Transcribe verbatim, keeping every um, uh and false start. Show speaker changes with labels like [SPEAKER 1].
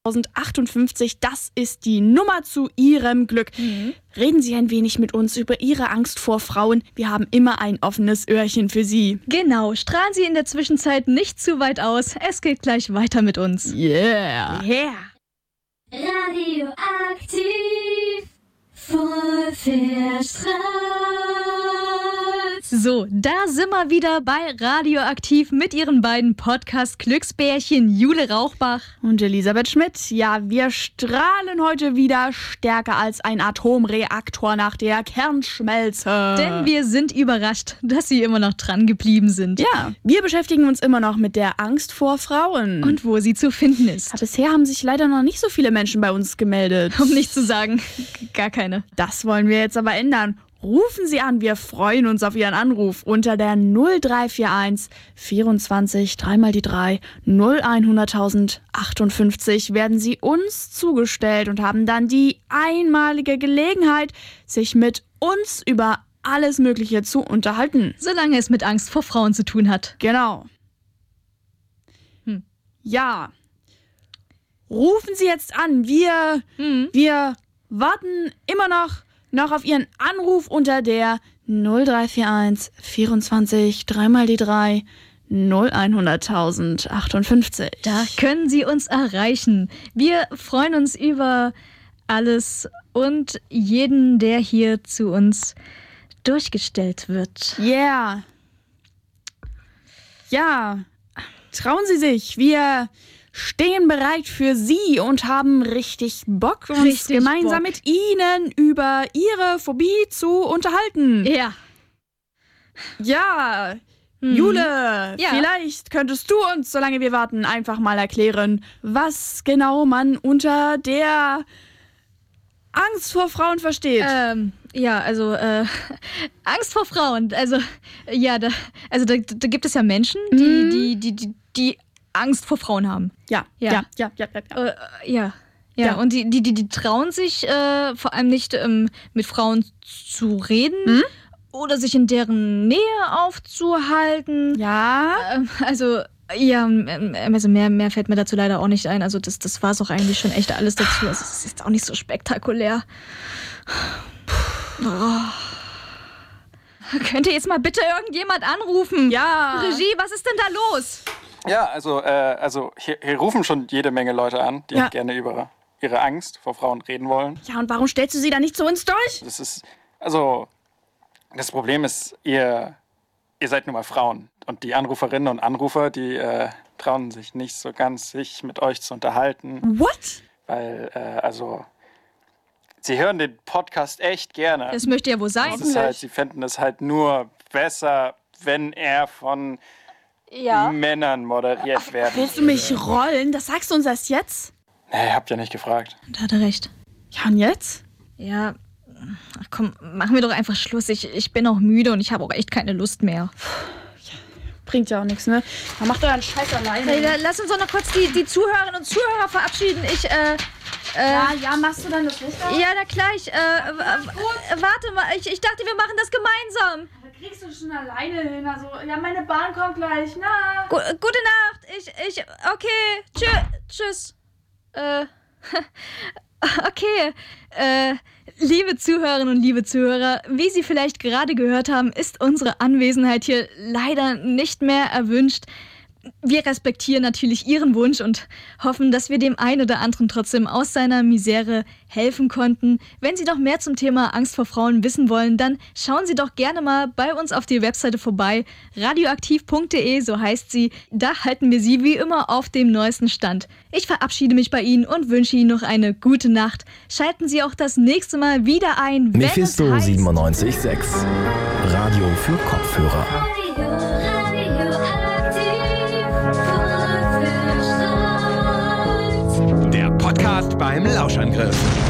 [SPEAKER 1] achtundfünfzig, das ist die Nummer zu Ihrem Glück. Mhm. Reden Sie ein wenig mit uns über Ihre Angst vor Frauen. Wir haben immer ein offenes Öhrchen für Sie.
[SPEAKER 2] Genau, strahlen Sie in der Zwischenzeit nicht zu weit aus. Es geht gleich weiter mit uns.
[SPEAKER 1] Yeah.
[SPEAKER 2] Yeah.
[SPEAKER 3] Radioaktiv, voll verstrahlt.
[SPEAKER 2] So, da sind wir wieder bei Radioaktiv mit ihren beiden Podcast-Glücksbärchen Jule Rauchbach
[SPEAKER 1] und Elisabeth Schmidt. Ja, wir strahlen heute wieder stärker als ein Atomreaktor nach der Kernschmelze.
[SPEAKER 2] Denn wir sind überrascht, dass sie immer noch dran geblieben sind.
[SPEAKER 1] Ja, wir beschäftigen uns immer noch mit der Angst vor Frauen.
[SPEAKER 2] Und wo sie zu finden ist.
[SPEAKER 1] Ja, bisher haben sich leider noch nicht so viele Menschen bei uns gemeldet.
[SPEAKER 2] Um nicht zu sagen, gar keine.
[SPEAKER 1] Das wollen wir jetzt aber ändern. Rufen Sie an, wir freuen uns auf Ihren Anruf unter der null drei vier eins vierundzwanzig, dreimal die drei, null hunderttausend achtundfünfzig werden Sie uns zugestellt und haben dann die einmalige Gelegenheit, sich mit uns über alles Mögliche zu unterhalten.
[SPEAKER 2] Solange es mit Angst vor Frauen zu tun hat.
[SPEAKER 1] Genau. Hm. Ja. Rufen Sie jetzt an, wir, hm. wir warten immer noch noch auf Ihren Anruf unter der null drei vier eins vierundzwanzig, dreimal die drei, null hunderttausend achtundfünfzig.
[SPEAKER 2] Da können Sie uns erreichen. Wir freuen uns über alles und jeden, der hier zu uns durchgestellt wird.
[SPEAKER 1] Yeah. Ja, trauen Sie sich. Wir stehen bereit für Sie und haben richtig Bock, uns
[SPEAKER 2] richtig
[SPEAKER 1] gemeinsam
[SPEAKER 2] Bock.
[SPEAKER 1] mit Ihnen über Ihre Phobie zu unterhalten.
[SPEAKER 2] Ja.
[SPEAKER 1] Ja,
[SPEAKER 2] mhm.
[SPEAKER 1] Jule,
[SPEAKER 2] ja.
[SPEAKER 1] vielleicht könntest du uns, solange wir warten, einfach mal erklären, was genau man unter der Angst vor Frauen versteht.
[SPEAKER 2] Ähm, ja, also äh, Angst vor Frauen. Also ja, da, also da, da gibt es ja Menschen, die,
[SPEAKER 1] mhm.
[SPEAKER 2] die, die, die, die Angst vor Frauen haben.
[SPEAKER 1] Ja, ja, ja, ja, ja. Ja,
[SPEAKER 2] ja. Äh, ja. ja. ja. Und die, die, die, die trauen sich äh, vor allem nicht ähm, mit Frauen zu reden hm? oder sich in deren Nähe aufzuhalten.
[SPEAKER 1] Ja.
[SPEAKER 2] Ähm, also, ja, also mehr, mehr fällt mir dazu leider auch nicht ein. Also das, das war es auch eigentlich schon echt alles dazu. Also es ist auch nicht so spektakulär. Oh. Könnte jetzt mal bitte irgendjemand anrufen?
[SPEAKER 1] Ja.
[SPEAKER 2] Regie, was ist denn da los?
[SPEAKER 4] Ja, also, äh, also hier, hier rufen schon jede Menge Leute an, die
[SPEAKER 1] ja.
[SPEAKER 4] gerne über ihre Angst vor Frauen reden wollen.
[SPEAKER 1] Ja, und warum stellst du sie da nicht zu uns durch?
[SPEAKER 4] Das ist, also, das Problem ist, ihr, ihr seid nun mal Frauen. Und die Anruferinnen und Anrufer, die äh, trauen sich nicht so ganz, sich mit euch zu unterhalten.
[SPEAKER 1] What?
[SPEAKER 4] Weil, äh, also, sie hören den Podcast echt gerne.
[SPEAKER 2] Das möchte ja wohl sein.
[SPEAKER 4] Das ist halt, sie fänden es halt nur besser, wenn er von
[SPEAKER 2] Ja.
[SPEAKER 4] Männern moderiert werden.
[SPEAKER 1] Willst du mich rollen? Das sagst du uns erst jetzt?
[SPEAKER 4] Nee, habt ja nicht gefragt.
[SPEAKER 2] Da hat er recht.
[SPEAKER 1] Ja, und jetzt?
[SPEAKER 2] Ja, ach komm, machen wir doch einfach Schluss. Ich, ich bin auch müde und ich habe auch echt keine Lust mehr.
[SPEAKER 1] Ja, bringt ja auch nichts, ne? Dann macht euren Scheiß alleine.
[SPEAKER 2] Hey, lass uns doch noch kurz die, die Zuhörerinnen und Zuhörer verabschieden. Ich, äh, äh...
[SPEAKER 1] Ja, ja, machst du dann das Licht aus?
[SPEAKER 2] Ja, na klar, ich, äh, w- warte mal. Ich, ich dachte, wir machen das gemeinsam.
[SPEAKER 1] Kriegst du schon alleine hin, also, ja, meine Bahn kommt gleich, na.
[SPEAKER 2] Gu- gute Nacht, ich, ich, okay, tschö, tschüss, äh, okay, äh, liebe Zuhörerinnen und liebe Zuhörer, wie Sie vielleicht gerade gehört haben, ist unsere Anwesenheit hier leider nicht mehr erwünscht. Wir respektieren natürlich Ihren Wunsch und hoffen, dass wir dem einen oder anderen trotzdem aus seiner Misere helfen konnten. Wenn Sie noch mehr zum Thema Angst vor Frauen wissen wollen, dann schauen Sie doch gerne mal bei uns auf die Webseite vorbei. radioaktiv punkt de, so heißt sie. Da halten wir Sie wie immer auf dem neuesten Stand. Ich verabschiede mich bei Ihnen und wünsche Ihnen noch eine gute Nacht. Schalten Sie auch das nächste Mal wieder ein, wenn
[SPEAKER 5] Mephisto
[SPEAKER 2] es heißt...
[SPEAKER 5] siebenundneunzig Komma sechs. Radio für Kopfhörer.
[SPEAKER 3] Radio, radioaktiv, voll verstrahlt.
[SPEAKER 6] Der Podcast beim Lauschangriff.